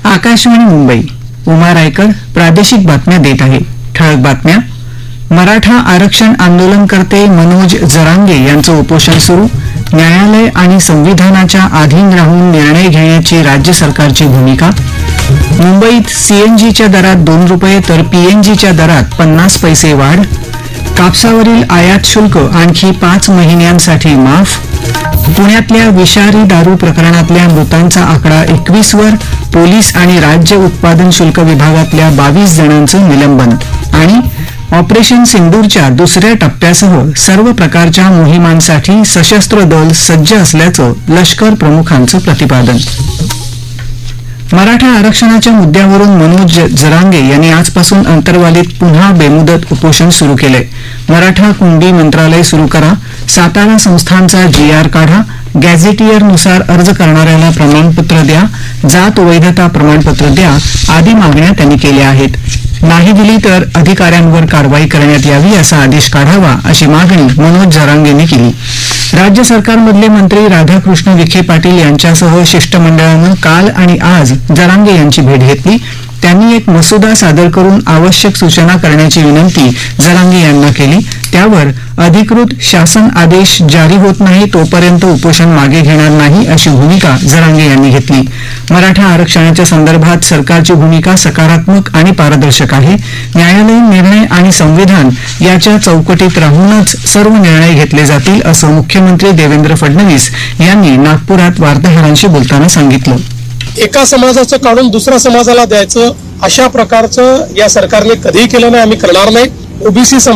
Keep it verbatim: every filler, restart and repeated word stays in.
आकाशवाणी मुंबई. उमा रायकर प्रादेशिक बातम्या देत आहे. ठळक बातम्या. मराठा आरक्षण आंदोलनकर्ते मनोज जरांगे यांचं उपोषण सुरू. न्यायालय आणि संविधानाच्या अधीन राहून निर्णय घेण्याची राज्य सरकारची भूमिका. मुंबईत सीएनजीच्या दरात दोन रुपये तर पीएनजीच्या दरात पन्नास पैसे वाढ. कापसावरील आयात शुल्क आणखी पाच महिन्यांसाठी माफ. पुण्यातल्या विषारी दारू प्रकरणातल्या मृतांचा आकडा एकवीस वर. पोलीस आणि राज्य उत्पादन शुल्क विभागातल्या बावीस जणांचं निलंबन. आणि ऑपरेशन सिंदूरच्या दुसऱ्या टप्प्यासह सर्व प्रकारच्या मोहिमांसाठी सशस्त्र दल सज्ज असल्याचं लष्कर प्रमुखांचं प्रतिपादन. मराठा आरक्षणाच्या मुद्द्यावरून मनोज जरांगे यांनी आजपासून अंतरवालीत पुन्हा बेमुदत उपोषण सुरू केलंय. मराठा कुणबी मंत्रालय सुरू करा, सातारा संस्थांचा जी आर काढा, गॅझेटियरनुसार अर्ज करणाऱ्याला प्रमाणपत्र द्या, जात वैधता प्रमाणपत्र द्या आदी मागण्या त्यांनी केल्या आहेत. नाही दिली तर अधिकाऱ्यांवर कारवाई करण्यात यावी असा आदेश काढावा अशी मागणी मनोज जरांगेंनी केली. राज्य सरकारमधले मंत्री राधाकृष्ण विखे पाटील यांच्यासह शिष्टमंडळानं काल आणि आज जरांगे यांची भेट घेतली. त्यांनी एक मसुदा सादर करून आवश्यक सूचना करण्याची विनंती जरांगे यांना केली. त्यावर अधिकृत शासन आदेश जारी होत नाही तोपर्यंत उपोषण मागे घेणार नाही अशी भूमिका जरांगे यांनी घेतली. मराठा आरक्षणाच्या संदर्भात सरकारची भूमिका सकारात्मक आणि पारदर्शक आहे. न्यायालयीन निर्णय आणि संविधान याच्या चौकटीत राहूनच सर्व निर्णय घेतले जातील असं मुख्यमंत्री देवेंद्र फडणवीस यांनी नागपुरात वार्ताहरांशी बोलताना सांगितलं. एका समाजाचं काढून दुसऱ्या समाजाला द्यायचं अशा प्रकारचं या सरकारने कधीही केलं नाही, आम्ही करणार नाही. ओबीसी